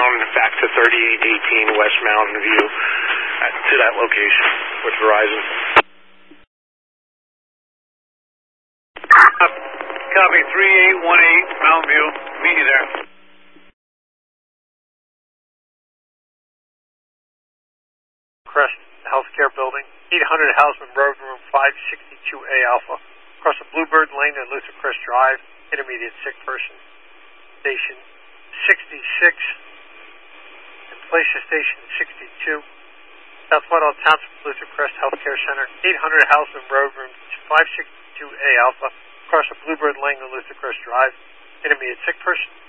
westbound back to 3818 West Mountain View to that location with Verizon. Copy 3818 Mountain View. Meet you there. Crest Healthcare Building, 800 Houseman Road, room 562A Alpha, across the Bluebird Lane and Luther Crest Drive, intermediate sick person. Station 66, and Placer Station 62, South Whitehall Township, Luther Crest Healthcare Center, 800 Houseman Road, room 562A Alpha, across the Bluebird Lane and Luther Crest Drive, intermediate sick person.